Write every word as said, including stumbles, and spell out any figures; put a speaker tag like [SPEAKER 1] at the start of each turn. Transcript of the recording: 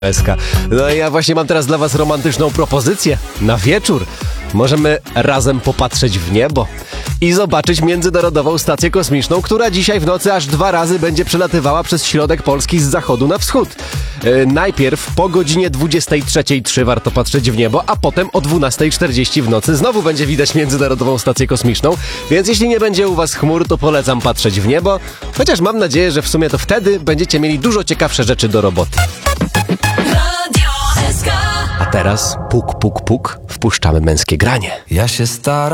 [SPEAKER 1] S K. No i ja właśnie mam teraz dla was romantyczną propozycję. Na wieczór możemy razem popatrzeć w niebo i zobaczyć Międzynarodową Stację Kosmiczną, która dzisiaj w nocy aż dwa razy będzie przelatywała przez środek Polski z zachodu na wschód. Yy, najpierw po godzinie dwudziestej trzeciej trzy warto patrzeć w niebo, a potem o dwunastej czterdzieści w nocy znowu będzie widać Międzynarodową Stację Kosmiczną, więc jeśli nie będzie u was chmur, to polecam patrzeć w niebo, chociaż mam nadzieję, że w sumie to wtedy będziecie mieli dużo ciekawsze rzeczy do roboty. A teraz puk, puk, puk, wpuszczamy męskie granie.
[SPEAKER 2] Ja się staram.